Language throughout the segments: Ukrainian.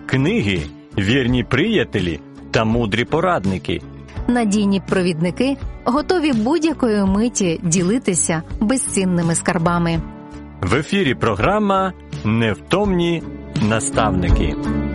Книги – вірні приятелі та мудрі порадники. Надійні провідники, готові будь-якої миті ділитися безцінними скарбами. В ефірі програма «Невтомні наставники».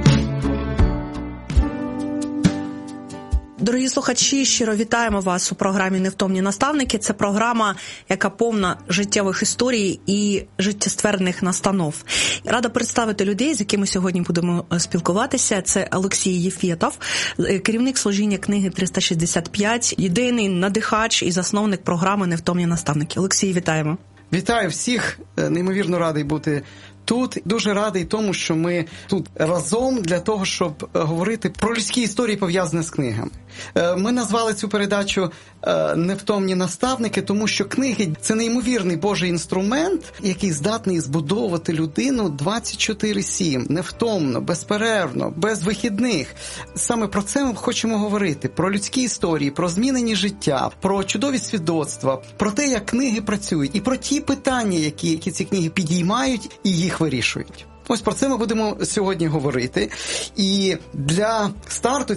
Дорогі слухачі, щиро вітаємо вас у програмі «Невтомні наставники». Це програма, яка повна життєвих історій і життєстверних настанов. Рада представити людей, з якими сьогодні будемо спілкуватися. Це Олексій Єфєтов, керівник служіння книги 365, єдиний надихач і засновник програми «Невтомні наставники». Олексій, вітаємо. Вітаю всіх, неймовірно радий бути тут. Дуже радий тому, що ми тут разом для того, щоб говорити про людські історії, пов'язані з книгами. Ми назвали цю передачу «Невтомні наставники», тому що книги – це неймовірний Божий інструмент, який здатний збудовувати людину 24/7, невтомно, безперервно, без вихідних. Саме про це ми хочемо говорити. Про людські історії, про змінені життя, про чудові свідоцтва, про те, як книги працюють, і про ті питання, які ці книги підіймають і їх вирішують. Ось про це ми будемо сьогодні говорити. І для старту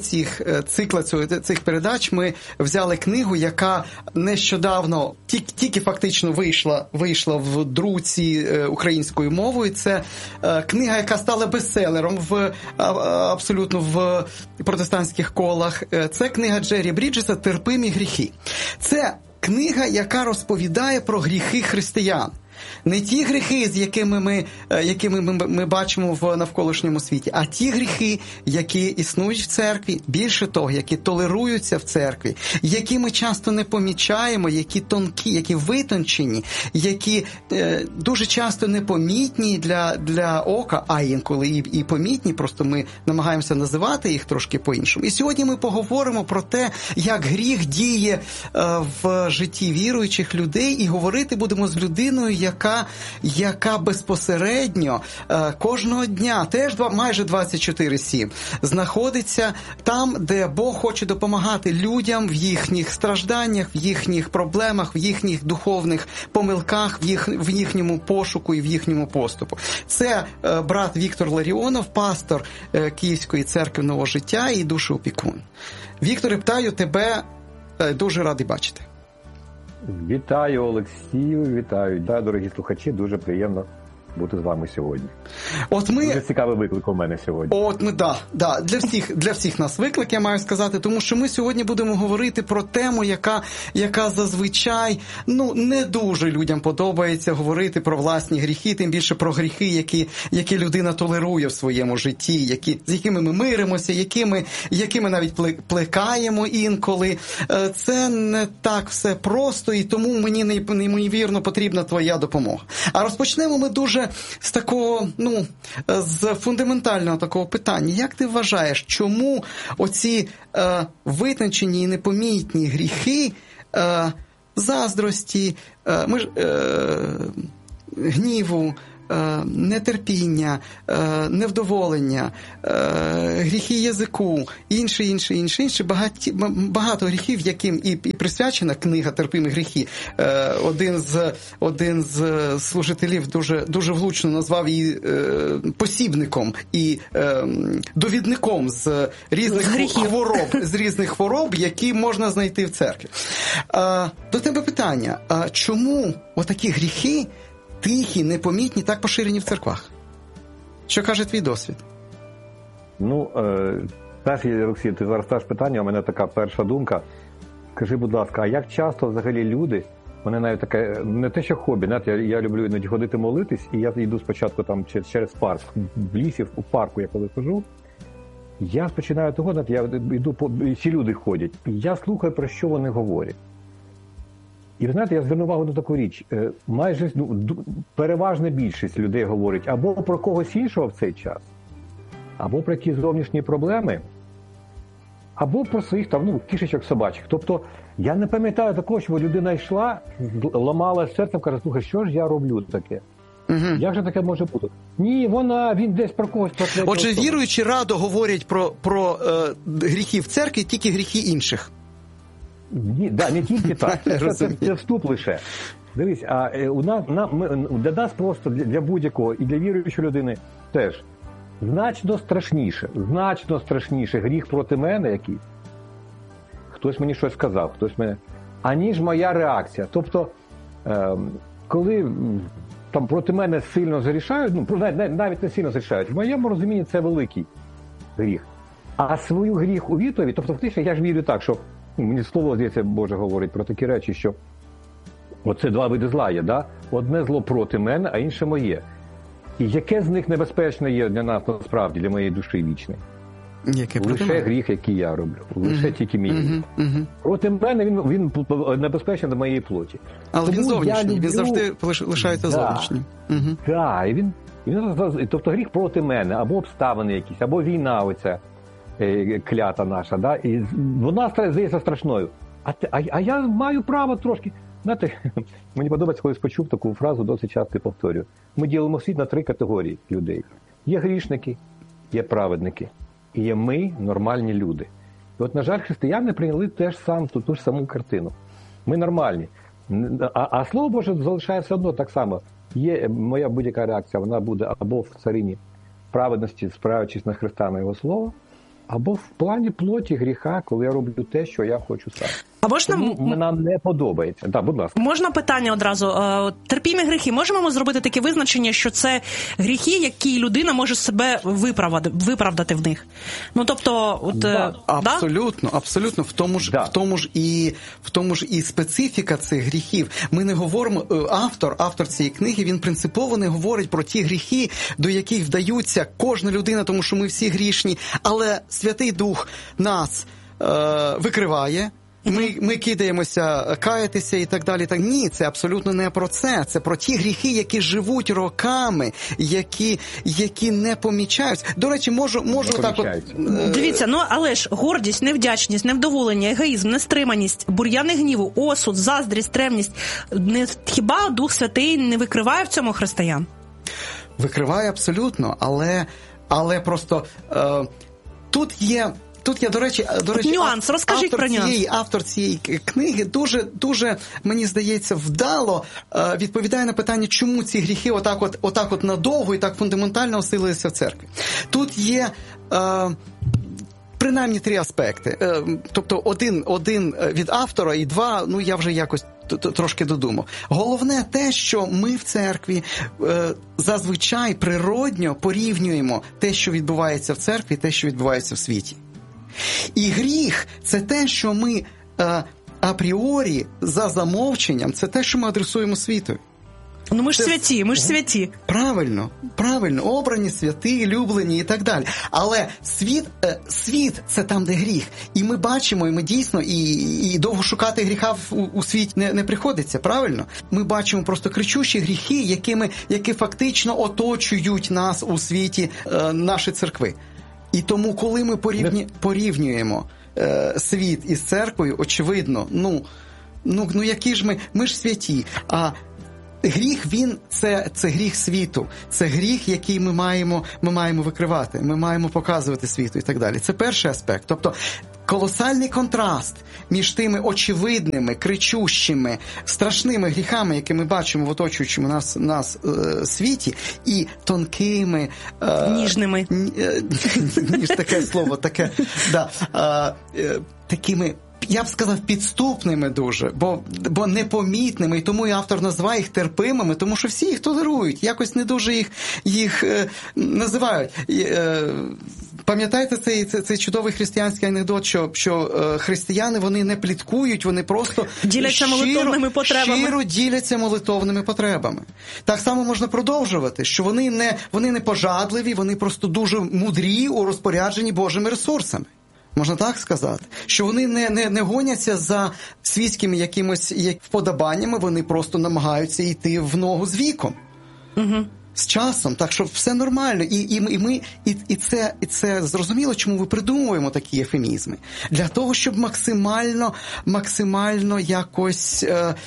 цих передач ми взяли книгу, яка нещодавно, тільки фактично вийшла в друці українською мовою. Це книга, яка стала бестселером абсолютно в протестантських колах. Це книга Джері Бріджеса «Терпимі гріхи». Це книга, яка розповідає про гріхи християн. Не ті гріхи, якими ми бачимо в навколишньому світі, а ті гріхи, які існують в церкві, більше того, які толеруються в церкві, які ми часто не помічаємо, які тонкі, які витончені, які дуже часто непомітні для ока, а інколи і помітні, просто ми намагаємося називати їх трошки по-іншому. І сьогодні ми поговоримо про те, як гріх діє в житті віруючих людей, і говорити будемо з людиною, яка безпосередньо кожного дня, теж майже 24/7, знаходиться там, де Бог хоче допомагати людям в їхніх стражданнях, в їхніх проблемах, в їхніх духовних помилках, в їхньому пошуку і в їхньому поступу. Це брат Віктор Ларіонов, пастор Київської церкви Нового життя і душеопікун. Вікторе, вітаю тебе, дуже радий бачити. Вітаю, Олексію, вітаю, дорогі слухачі, дуже приємно бути з вами сьогодні. Дуже цікавий виклик у мене сьогодні. Для всіх нас виклик, я маю сказати, тому що ми сьогодні будемо говорити про тему, яка зазвичай, не дуже людям подобається говорити про власні гріхи, тим більше про гріхи, які людина толерує в своєму житті, з якими ми миримося, якими навіть плекаємо інколи. Це не так все просто, і тому мені неймовірно потрібна твоя допомога. А розпочнемо ми дуже з такого, з фундаментального такого питання. Як ти вважаєш, чому оці витончені і непомітні гріхи, заздрості, гніву, нетерпіння, невдоволення, гріхи язику, інші, багато гріхів, яким і присвячена книга «Терпимі гріхи». Один з служителів дуже влучно назвав її посібником і довідником з різних хвороб, які можна знайти в церкві. До тебе питання, чому отакі гріхи тихі, непомітні, так поширені в церквах? Що каже твій досвід? Олексій, ти зараз ставиш питання, у мене така перша думка. Скажи, будь ласка, а як часто взагалі люди, вони навіть таке, не те, що хобі, я люблю іноді ходити молитись, і я йду спочатку там через парк, в лісі, у парку я коли хожу, я починаю того, я йду, всі люди ходять, і я слухаю, про що вони говорять. І ви знаєте, я звернув увагу на таку річ. Майже переважна більшість людей говорить або про когось іншого в цей час, або про якісь зовнішні проблеми, або про своїх кішечок, собачок. Тобто, я не пам'ятаю такого, що людина йшла, ламала серцем, каже, слухай, що ж я роблю таке? Як же таке може бути? Ні, він десь про когось. Отже, віруючі радо говорять про гріхи в церкві, тільки гріхи інших. Ні, не тільки так. Це вступ лише. Дивись, для нас просто, для будь-якого, і для віруючої людини теж, значно страшніше гріх проти мене якийсь. Хтось мені щось сказав, аніж моя реакція. Тобто, коли там проти мене сильно зарішають, навіть не сильно зарішають, в моєму розумінні це великий гріх. А свою гріх у відповідь, тобто фактично я ж вірю так, що мені слово, здається, Боже говорить про такі речі, що оце два види зла є, да? Одне зло проти мене, а інше моє. І яке з них небезпечне є для нас насправді, для моєї душі вічної? Лише гріх, який я роблю. Лише тільки мій гріх. Проти мене він небезпечний до моєї плоті. Але він зовнішній, він завжди лишається зовнішнім. Так, тобто гріх проти мене, або обставини якісь, або війна оця клята наша, да? І вона здається страшною. А я маю право трошки. Знаєте, мені подобається, коли почув таку фразу, досить часто повторюю. Ми ділимо світ на 3 категорії людей. Є грішники, є праведники. І є ми, нормальні люди. І от, на жаль, християни прийняли ту ж саму картину. Ми нормальні. А Слово Боже залишає все одно так само. Є моя будь-яка реакція, вона буде або в царині праведності, спираючись на Христа, на Його Слово, або в плані плоті гріха, коли я роблю те, що я хочу сам. А можна... Нам не подобається. Так, будь ласка. Можна питання одразу? Терпімі гріхи. Можемо ми зробити таке визначення, що це гріхи, які людина може себе виправдати в них? Ну, тобто... Абсолютно, абсолютно. В тому ж і специфіка цих гріхів. Ми не говоримо... Автор цієї книги, він принципово не говорить про ті гріхи, до яких вдаються кожна людина, тому що ми всі грішні, але Святий Дух нас викриває, ми кидаємося каятися і так далі. Так ні, це абсолютно не про це. Це про ті гріхи, які живуть роками, які не помічаються. До речі, можу так от... Дивіться, але ж гордість, невдячність, невдоволення, егоїзм, нестриманість, бур'яни гніву, осуд, заздрість, ревність. Хіба Дух Святий не викриває в цьому християн? Викриває абсолютно, але просто тут є, до речі, нюанс. Розкажіть про нюанс. Автор цієї книги дуже, мені здається, вдало відповідає на питання, чому ці гріхи отак от надовго і так фундаментально осилилися в церкві. Тут є принаймні 3 аспекти. Тобто один від автора і 2, я вже якось трошки додумав. Головне те, що ми в церкві зазвичай природньо порівнюємо те, що відбувається в церкві, те, що відбувається в світі. І гріх – це те, що ми апріорі, за замовченням, це те, що ми адресуємо світу. Ми ж святі. Правильно, обрані, святі, люблені і так далі. Але світ – це там, де гріх. І ми бачимо, і ми дійсно, і довго шукати гріха у світі не приходиться, правильно? Ми бачимо просто кричущі гріхи, які фактично оточують нас у світі, наші церкви. І тому, коли ми порівнюємо світ із церквою, очевидно, які ж ми ж святі, а гріх, це гріх світу, це гріх, який ми маємо викривати, ми маємо показувати світу і так далі. Це перший аспект. Тобто, колосальний контраст між тими очевидними, кричущими, страшними гріхами, які ми бачимо в оточуючому нас світі, і тонкими... Ніжними. Ніж таке слово, таке, такими... Я б сказав, підступними дуже, бо непомітними, і тому і автор називає їх терпимими, тому що всі їх толерують, якось не дуже їх називають. Пам'ятаєте цей чудовий християнський анекдот, що християни, вони не пліткують, вони просто щиро діляться молитовними потребами. Так само можна продовжувати, що вони не пожадливі, вони просто дуже мудрі у розпорядженні Божими ресурсами. Можна так сказати, що вони не гоняться за світськими якимось вподобаннями, вони просто намагаються йти в ногу з віком. Угу. З часом, так що все нормально. І це зрозуміло, чому ми придумуємо такі ефемізми. Для того, щоб максимально якось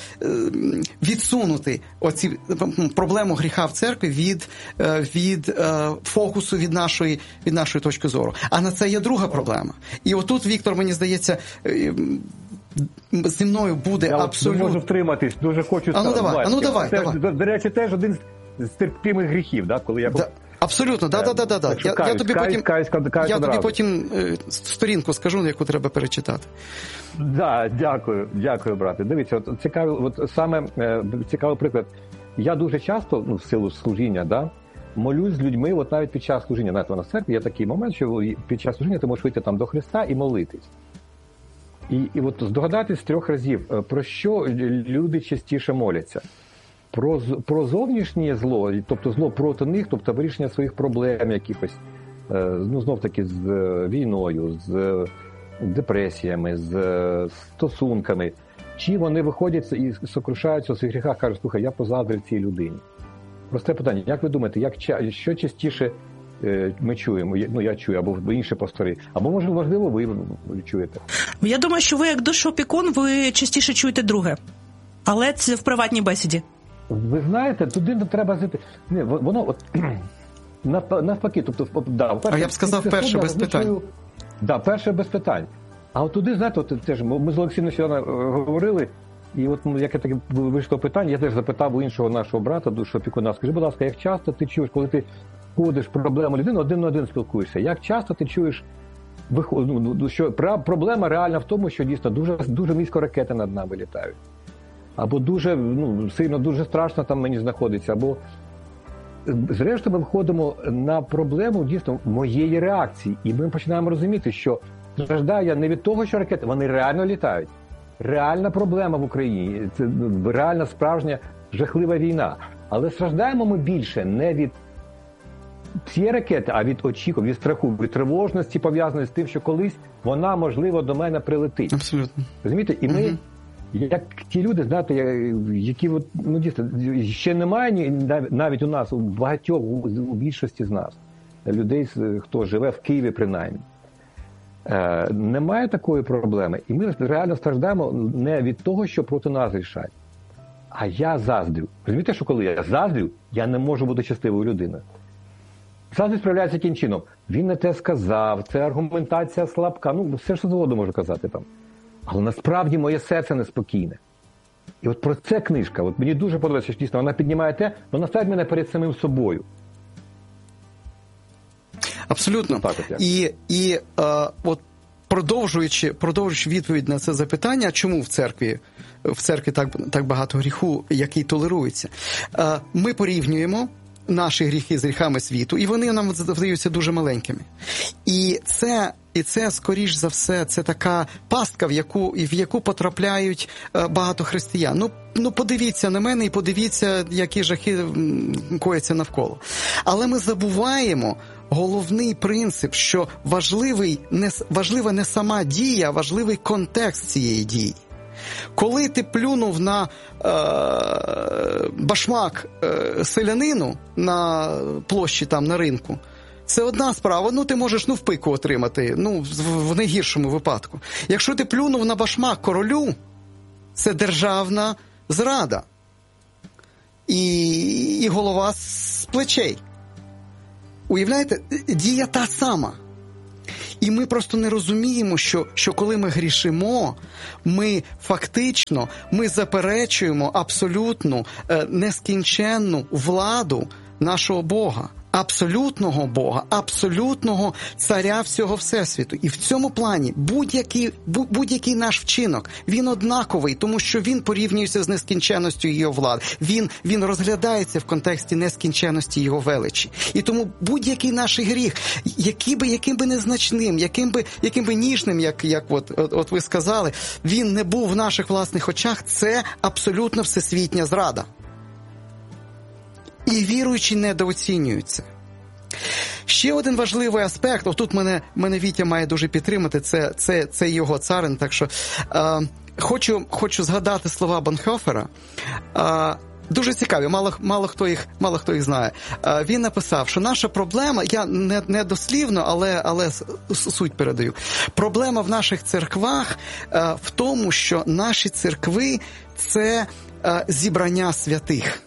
відсунути проблему гріха в церкві від фокусу, від нашої точки зору. А на це є друга проблема. І отут, Віктор, мені здається, зі мною буде абсолютно... Я можу втриматись, дуже хочу... Давай. До речі, теж один з терпімих гріхів, коли я Абсолютно, да. Я тобі потім сторінку скажу, яку треба перечитати. Да, дякую, брате. Дивіться, от саме цікавий приклад. Я дуже часто, в силу служіння, молюсь з людьми, от навіть під час служіння. Знаєте, у нас в церкві є такий момент, що під час служіння ти можеш вийти там до Христа і молитись. І от здогадатись з 3 разів, про що люди частіше моляться. Про зовнішнє зло, тобто зло проти них, тобто вирішення своїх проблем якихось, знов-таки з війною, з депресіями, з стосунками. Чи вони виходять і сокрушаються у своїх гріхах, кажуть, слухай, я позаздрив цій людині. Просте питання, як ви думаєте, що частіше ми чуємо, я чую, або інші пастори, або, можливо, ви чуєте? Я думаю, що ви, як душоопікун, ви частіше чуєте друге, але це в приватній бесіді. Ви знаєте, туди не треба зайти. Ні, воно от навпаки, тобто, а я б сказав, перше без питань. Перше без питань. А от туди, знаєте, теж ми з Олексієм сьогодні говорили, і от як таке вийшло питання, я теж запитав у іншого нашого брата, душоопікуна, скажи, будь ласка, як часто ти чуєш, коли ти ходиш проблему людини, один на один спілкуєшся, як часто ти чуєш, що проблема реальна в тому, що дійсно дуже низько ракети над нами літають. Або дуже сильно, дуже страшно там мені знаходиться, або зрештою ми виходимо на проблему дійсно моєї реакції, і ми починаємо розуміти, що страждаю я не від того, що ракети, вони реально літають. Реальна проблема в Україні, це реальна справжня жахлива війна. Але страждаємо ми більше не від цієї ракети, а від очікувань, від страху, від тривожності, пов'язаної з тим, що колись вона, можливо, до мене прилетить. Абсолютно. Розумієте? І ми, як ті люди, знаєте, які дійсно, ще немає навіть у нас, у багатьох, у більшості з нас, людей, хто живе в Києві принаймні, немає такої проблеми. І ми реально страждаємо не від того, що проти нас рішать, а я заздрю. Розумієте, що коли я заздрю, я не можу бути щасливою людиною. Заздрість проявляється яким чином? Він не те сказав, це аргументація слабка, все що завгодно можу казати там. Але насправді моє серце неспокійне. І от про це книжка. От мені дуже подобається, що дійсно вона піднімає те, вона ставить мене перед самим собою. Абсолютно. От продовжуючи відповідь на це запитання, чому в церкві так багато гріху, який толерується, ми порівнюємо наші гріхи з гріхами світу, і вони нам здаються дуже маленькими. І це, скоріш за все, це така пастка, в яку потрапляють багато християн. Подивіться на мене і подивіться, які жахи кояться навколо. Але ми забуваємо головний принцип, що важлива не сама дія, а важливий контекст цієї дії. Коли ти плюнув на башмак селянину на площі там на ринку, це одна справа, ти можеш в пику отримати, в найгіршому випадку. Якщо ти плюнув на башмак королю, це державна зрада. І голова з плечей. Уявляєте, дія та сама. І ми просто не розуміємо, що коли ми грішимо, ми фактично заперечуємо абсолютну нескінченну владу нашого Бога. Абсолютного Бога, абсолютного царя всього Всесвіту. І в цьому плані будь-який наш вчинок, він однаковий, тому що він порівнюється з нескінченністю його влади. Він розглядається в контексті нескінченності його величі. І тому будь-який наш гріх, яким би незначним, яким би ніжним, як от ви сказали, він не був в наших власних очах, це абсолютно всесвітня зрада. І віруючі недооцінюються. Ще один важливий аспект, отут мене Вітя має дуже підтримати, це його царин, так що хочу згадати слова Бонхофера. Дуже цікаві, мало хто їх знає. Він написав, що наша проблема, я не дослівно, але суть передаю. Проблема в наших церквах в тому, що наші церкви – це зібрання святих,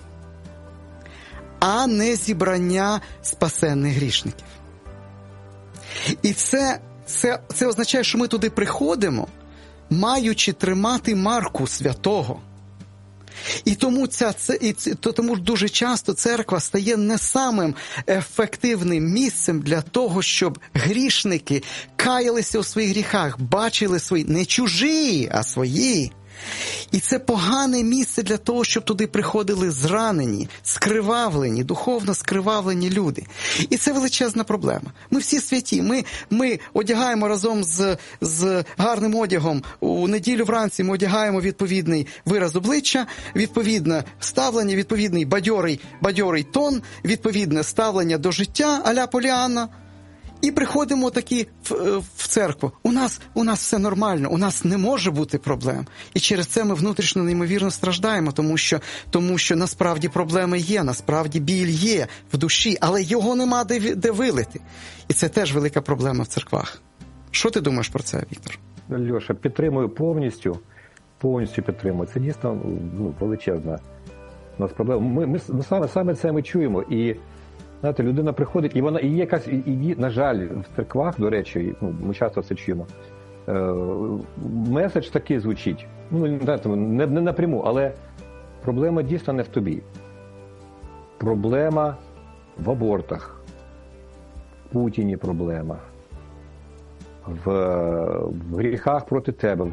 а не зібрання спасенних грішників. І це означає, що ми туди приходимо, маючи тримати марку святого. І тому дуже часто церква стає не самим ефективним місцем для того, щоб грішники каялися у своїх гріхах, бачили свої, не чужі, а свої. І це погане місце для того, щоб туди приходили зранені, скривавлені, духовно скривавлені люди. І це величезна проблема. Ми всі святі, ми одягаємо разом з гарним одягом, у неділю вранці ми одягаємо відповідний вираз обличчя, відповідне ставлення, відповідний бадьорий тон, відповідне ставлення до життя а-ля Поліанна. І приходимо такі в церкву. У нас все нормально, у нас не може бути проблем. І через це ми внутрішньо неймовірно страждаємо, тому що насправді проблеми є, насправді біль є в душі, але його нема де вилити. І це теж велика проблема в церквах. Що ти думаєш про це, Віктор? Льоша, підтримую повністю підтримую. Це дійсно величезна у нас проблема. Ми саме це ми чуємо. І знаєте, людина приходить, і вона і є якась, на жаль, в церквах, до речі, ми часто це чуємо. Меседж такий звучить. Не напряму, але проблема дійсно не в тобі. Проблема в абортах, в Путіні проблема, в гріхах проти тебе,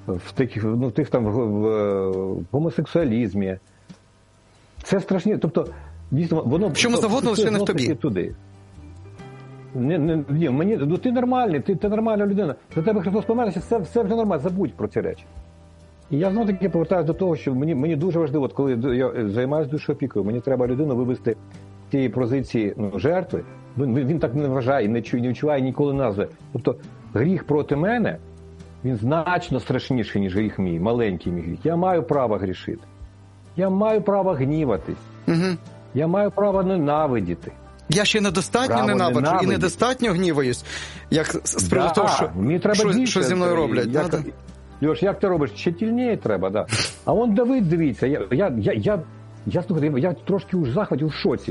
в гомосексуалізмі. Це страшні, тобто дійсно, воно чому завгодно, лише не в тобі. Туди. Ти нормальний, ти нормальна людина. За тебе Христос помер, все вже нормально, забудь про ці речі. І я знову таки повертаюся до того, що мені дуже важливо, коли я займаюся душоопікою, мені треба людину вивести з тієї позиції жертви. Він так не вважає і не відчуває ніколи назви. Тобто гріх проти мене, він значно страшніший, ніж гріх мій, маленький мій гріх. Я маю право грішити. Я маю право гніватись. Угу. Я маю право ненавидіти. Я ще недостатньо ненавиджу і недостатньо гніваюсь, як з приводу того, що зі мною роблять. Льош, як ти робиш? Ще тільніше треба, да. А он Давид, дивіться, я трошки у захваті, у шоці.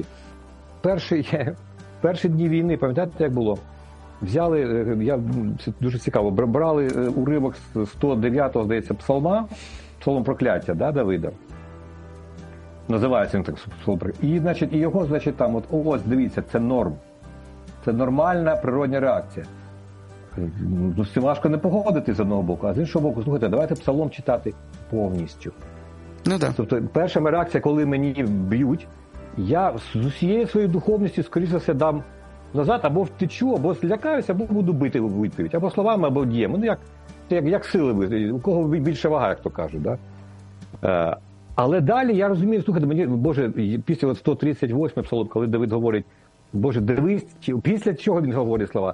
Перші дні війни, пам'ятаєте, як було? Взяли, це дуже цікаво, брали уривок з 109-го, здається, псалом прокляття, да, Давида. Називається він так, і, значить, і його, значить, там, ось, дивіться, це норм. Це нормальна природня реакція. З цим важко не погодити з одного боку, а з іншого боку, слухайте, давайте псалом читати повністю. Ну, да. Тобто, перша реакція, коли мені б'ють, я з усією своєю духовністю, скоріше за все, дам назад, або втечу, або злякаюся, або буду бити у відповідь, або словами, або дієм. Як сили, у кого більше вага, як то кажуть, да? Але далі я розумію, слухайте, мені, Боже, після 138 псалом, коли Давид говорить, Боже, дивись, після чого він говорить слова,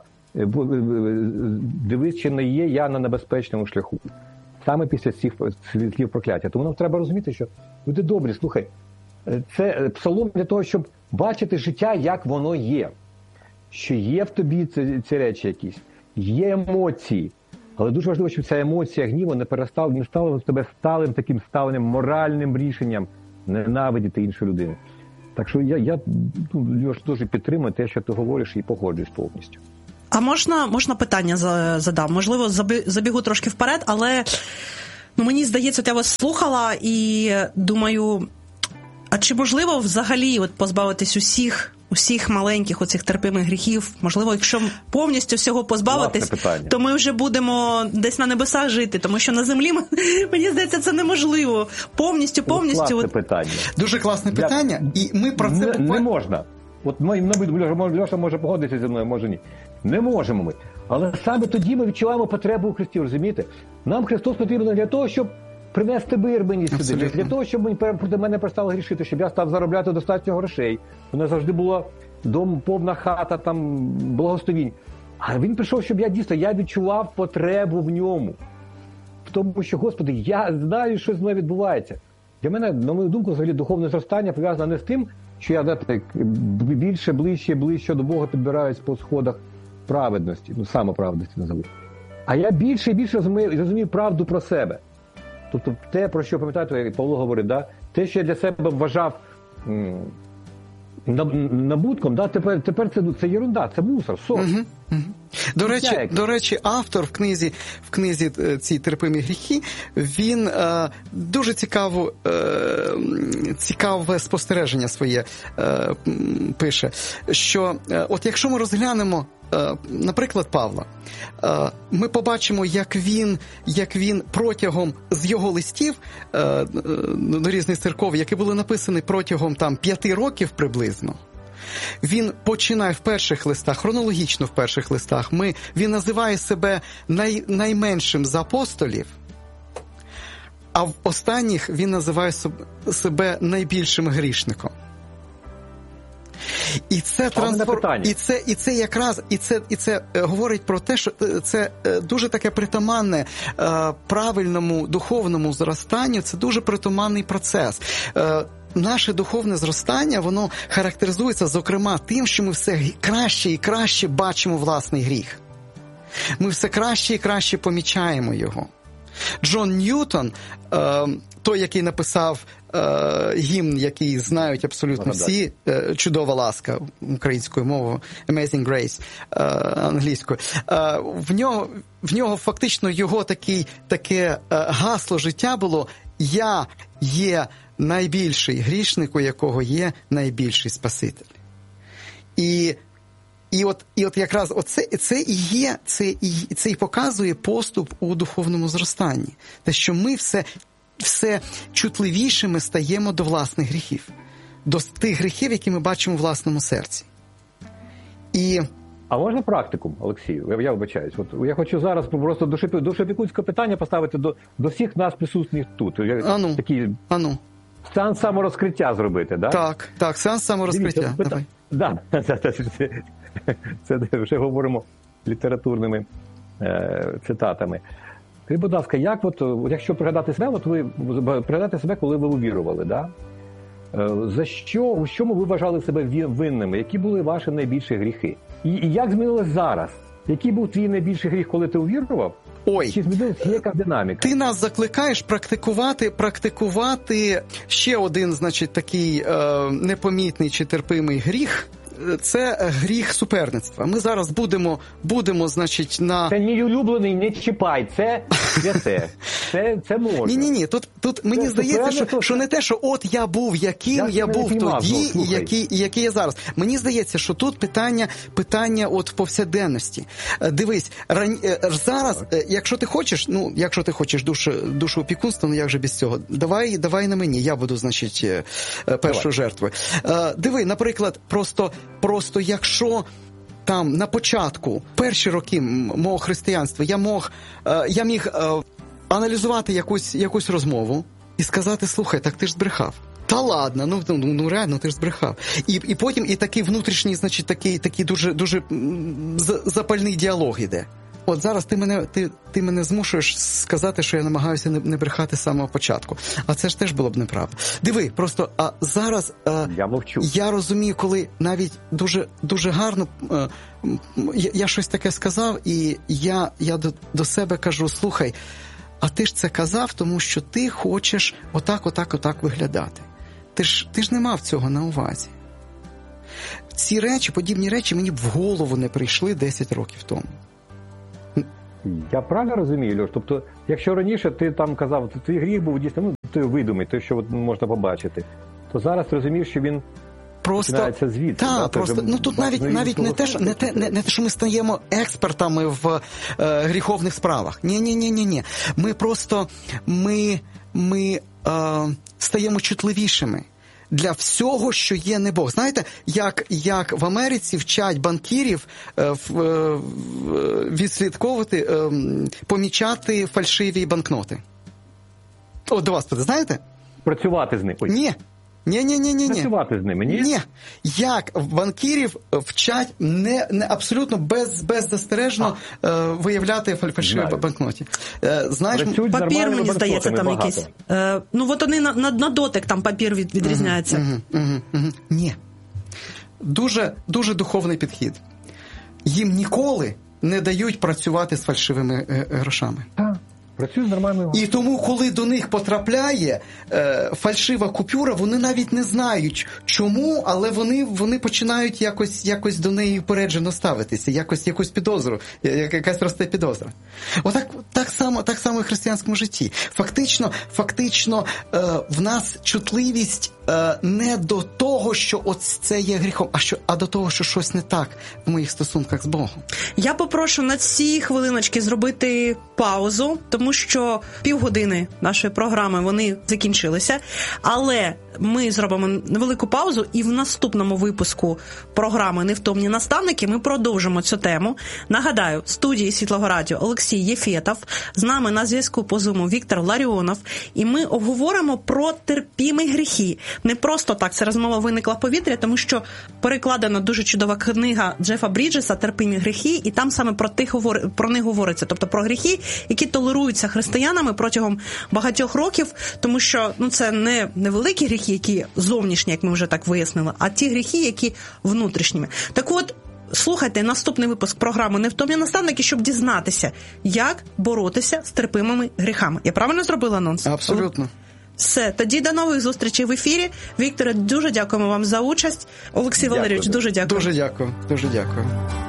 дивись, чи не є я на небезпечному шляху. Саме після цих слів прокляття. Тому нам треба розуміти, що люди добрі, слухай, це псалом для того, щоб бачити життя, як воно є. Що є в тобі ці речі якісь, є емоції. Але дуже важливо, щоб ця емоція гніву не стала в тебе сталим таким ставленням, моральним рішенням ненавидіти іншу людину. Так що я дуже підтримую те, що ти говориш, і погоджуюсь повністю. А можна питання задам? Можливо, забігу трошки вперед, але мені здається, я вас слухала і думаю, а чи можливо взагалі позбавитись усіх маленьких оцих терпимих гріхів? Можливо, якщо повністю всього позбавитись, то ми вже будемо десь на небесах жити, тому що на землі, мені здається, це неможливо. Повністю. Класне питання. Дуже класне питання, і ми про це... Не можна. От Льоша може погодитися зі мною, може ні. Не можемо ми. Але саме тоді ми відчуваємо потребу у Христі, розумієте? Нам Христос потрібен для того, щоб принести мир мені сюди, абсолютно. Для того, щоб проти мене перестали грішити, щоб я став заробляти достатньо грошей. У нас завжди була повна хата, там, благословінь. А він прийшов, щоб я відчував потребу в ньому. В тому, що, Господи, я знаю, що з мною відбувається. Для мене, на мою думку, взагалі духовне зростання пов'язане не з тим, що я більше, ближче до Бога підбираюсь по сходах праведності, самоправедності назову. А я більше і більше розумію правду про себе. Тобто те, про що, пам'ятаєте, як Павло говорить, да? Те, що я для себе вважав набутком, да? Тепер це єрунда, це мусор, сор. До речі, автор в книзі ці терпимі гріхи, він дуже цікаве спостереження своє пише, що от якщо ми розглянемо, наприклад, Павла, ми побачимо, як він протягом з його листів до різних церков, які були написані протягом 5 років приблизно, він починає в перших листах, хронологічно в перших листах, він називає себе найменшим з апостолів, а в останніх він називає себе найбільшим грішником. І це говорить про те, що це дуже таке притаманне правильному духовному зростанню, це дуже притаманний процес. Наше духовне зростання, воно характеризується, зокрема, тим, що ми все краще і краще бачимо власний гріх. Ми все краще і краще помічаємо його. Джон Ньютон, той, який написав гімн, який знають абсолютно всі, «Чудова ласка» українською мовою, «Amazing Grace» англійською, в нього фактично його таке гасло життя було «Я є найбільший грішник, у якого є найбільший Спаситель». І от якраз це і показує поступ у духовному зростанні. Те, що ми все чутливішими стаємо до власних гріхів. До тих гріхів, які ми бачимо у власному серці. А можна практикум, Олексію? Я вибачаюсь. От я хочу зараз просто душепікунське питання поставити до всіх нас присутніх тут. Такий сеанс саморозкриття зробити, да? Так, сеанс саморозкриття. Давай. Да. Це вже говоримо літературними цитатами. Скажіть, будь ласка, якщо пригадати себе, коли ви увірували, да? У чому ви вважали себе винними? Які були ваші найбільші гріхи? І як змінилось зараз? Який був твій найбільший гріх, коли ти увірував? Чи змінилася яка динаміка? Ти нас закликаєш практикувати ще один, значить, такий непомітний чи терпимий гріх. Це гріх суперництва. Ми зараз будемо, значить, на... Це мій улюблений, не чіпай, це святе. Це можна. Ні. Тут мені здається, що не те, що от я був яким я був тоді, і який я зараз. Мені здається, що тут питання от в повсякденності. Дивись, зараз, якщо ти хочеш душоопікунства, як же без цього? Давай на мені, я буду, значить, першою жертвою. Диви, наприклад, Просто якщо там на початку, перші роки мого християнства, я міг аналізувати якусь розмову і сказати: слухай, так ти ж збрехав. Та ладно, ну реально ти ж збрехав. І потім і такий внутрішній, значить, такий дуже, дуже запальний діалог іде. От зараз ти мене змушуєш сказати, що я намагаюся не брехати з самого початку. А це ж теж було б неправда. Диви, просто зараз я мовчу. Я розумію, коли навіть дуже, дуже гарно я щось таке сказав, і я до себе кажу: слухай, а ти ж це казав, тому що ти хочеш отак виглядати. Ти ж не мав цього на увазі. Ці речі, подібні речі мені б в голову не прийшли 10 років тому. Я правильно розумію, Льош? Тобто, якщо раніше ти там казав, твій гріх був дійсно, той видумий, той, що можна побачити, то зараз ти розумієш, що він починається звідси. Так, просто, тут навіть не те, що ми стаємо експертами в гріховних справах. Ні. Ми стаємо чутливішими для всього, що є не Бог. Знаєте, як в Америці вчать банкірів відслідковувати, помічати фальшиві банкноти. От до вас, знаєте? Працювати з ними. Ні. Працювати з ними, ні? Ні. Як банкірів вчать абсолютно беззастережно виявляти фальшиві банкноті. Знаєш, папір, мені здається, там якийсь. От вони на дотик, там папір відрізняється. Ні. Дуже, дуже духовний підхід. Їм ніколи не дають працювати з фальшивими грошами. Працюю з нормальними. І тому, коли до них потрапляє фальшива купюра, вони навіть не знають, чому, але вони починають якось до неї упереджено ставитися, якусь підозру, якась росте підозра. Отак так само і в християнському житті. Фактично в нас чутливість не до того, що це є гріхом, а до того, що щось не так в моїх стосунках з Богом. Я попрошу на ці хвилиночки зробити паузу, тому що півгодини нашої програми вони закінчилися, але ми зробимо невелику паузу і в наступному випуску програми «Невтомні наставники» ми продовжимо цю тему. Нагадаю, в студії Світлого Радіо Олексій Єфєтов, з нами на зв'язку по Зуму Віктор Ларіонов, і ми обговоримо про терпімі гріхи. Не просто так ця розмова виникла в повітрі, тому що перекладена дуже чудова книга Джефа Бріджеса «Терпімі гріхи», і там саме про них говориться, тобто про гріхи, які толеруються християнами протягом багатьох років, тому що це не невеликі гріхи, які зовнішні, як ми вже так вияснили, а ті гріхи, які внутрішніми. Так от, слухайте наступний випуск програми «Невтомні наставники», щоб дізнатися, як боротися з терпимими гріхами. Я правильно зробила анонс? Абсолютно. Все, тоді до нових зустрічей в ефірі. Вікторе, дуже дякуємо вам за участь. Олексій Валерійович, дуже дякую. Дуже дякую.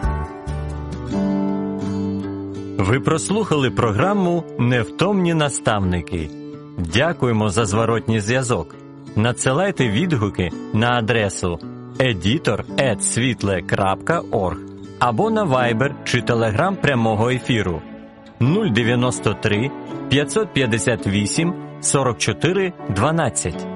Ви прослухали програму «Невтомні наставники». Дякуємо за зворотній зв'язок. Надсилайте відгуки на адресу editor@svitle.org або на Viber чи Telegram прямого ефіру 093 558 44 12.